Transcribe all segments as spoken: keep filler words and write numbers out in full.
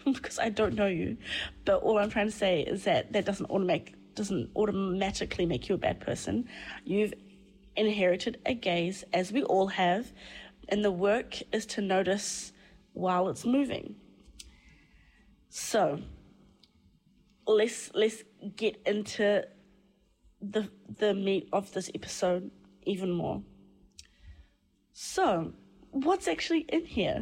because I don't know you. But all I'm trying to say is that that doesn't automatic doesn't automatically make you a bad person. You've inherited a gaze, as we all have, and the work is to notice while it's moving. So let's let's get into the the meat of this episode even more. So, what's actually in here?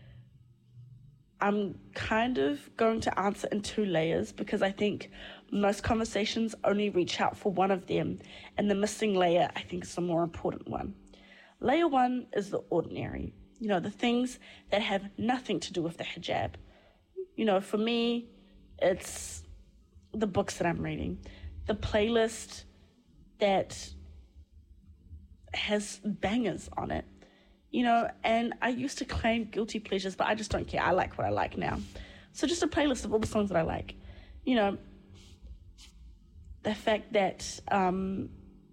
I'm kind of going to answer in two layers because I think most conversations only reach out for one of them, and the missing layer, I think, is the more important one. Layer one is the ordinary, you know, the things that have nothing to do with the hijab. You know, for me, it's the books that I'm reading, the playlist that has bangers on it, you know, and I used to claim guilty pleasures, but I just don't care. I like what I like now. So just a playlist of all the songs that I like. You know, the fact that um,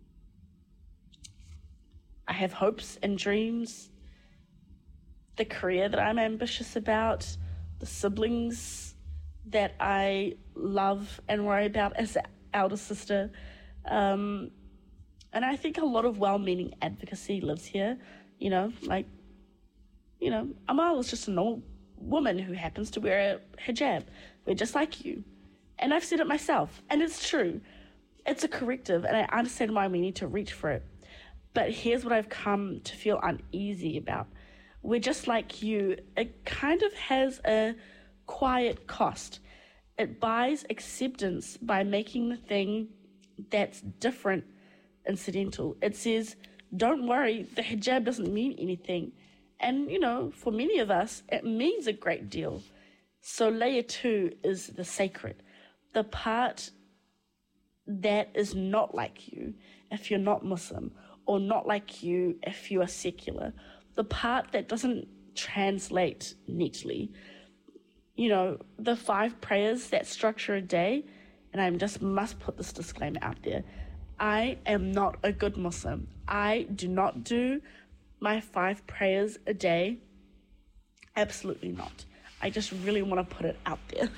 I have hopes and dreams, the career that I'm ambitious about, the siblings that I love and worry about as the elder sister. Um, and I think a lot of well-meaning advocacy lives here. You know, like, you know, Amal is just a normal woman who happens to wear a hijab. We're just like you. And I've said it myself, and it's true. It's a corrective, and I understand why we need to reach for it. But here's what I've come to feel uneasy about. We're just like you. It kind of has a quiet cost. It buys acceptance by making the thing that's different incidental. It says, don't worry, the hijab doesn't mean anything. And, you know, for many of us, it means a great deal. So layer two is the sacred, the part that is not like you if you're not Muslim, or not like you if you are secular, the part that doesn't translate neatly. You know, the five prayers that structure a day, and I just must put this disclaimer out there, I am not a good Muslim. I do not do my five prayers a day. Absolutely not. I just really want to put it out there.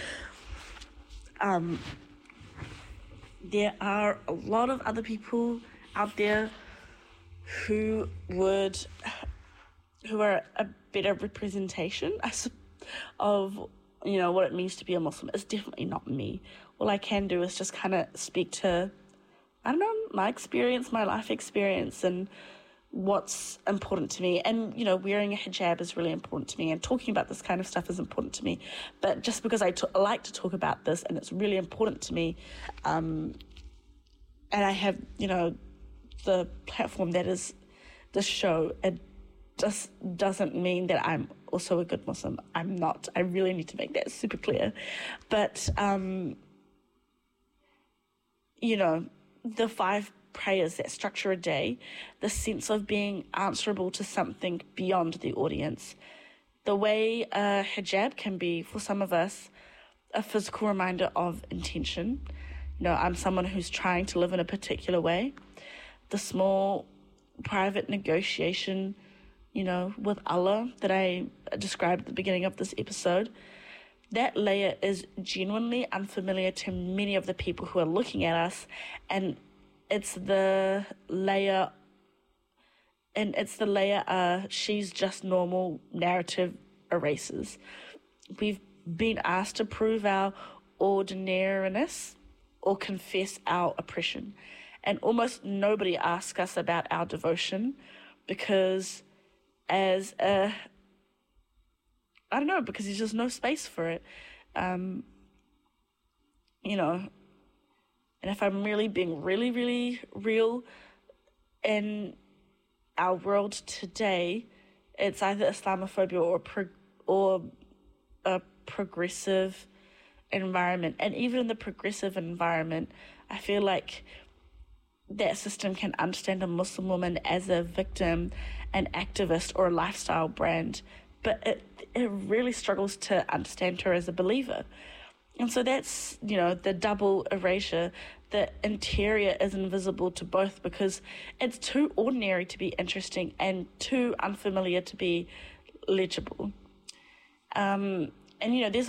um, there are a lot of other people out there who would, who are a better representation, I suppose, of, you know, what it means to be a Muslim. It's definitely not me. All I can do is just kind of speak to, I don't know, my experience, my life experience, and what's important to me. And, you know, wearing a hijab is really important to me, and talking about this kind of stuff is important to me. But just because I t- like to talk about this and it's really important to me, um, and I have, you know, the platform that is this show, it just doesn't mean that I'm also a good Muslim. I'm not. I really need to make that super clear. But, um, you know, the five prayers that structure a day, the sense of being answerable to something beyond the audience, the way a hijab can be, for some of us, a physical reminder of intention. You know, I'm someone who's trying to live in a particular way. The small private negotiation, you know, with Allah that I described at the beginning of this episode, that layer is genuinely unfamiliar to many of the people who are looking at us, and it's the layer, and it's the layer uh, she's just normal narrative erases. We've been asked to prove our ordinariness or confess our oppression, and almost nobody asks us about our devotion, because as a, I don't know, because there's just no space for it. Um, you know, and if I'm really being really, really real, in our world today, it's either Islamophobia or pro- or a progressive environment. And even in the progressive environment, I feel like that system can understand a Muslim woman as a victim, an activist, or a lifestyle brand, but it it really struggles to understand her as a believer. And so that's, you know, the double erasure. The interior is invisible to both because it's too ordinary to be interesting and too unfamiliar to be legible. Um, and, you know, there's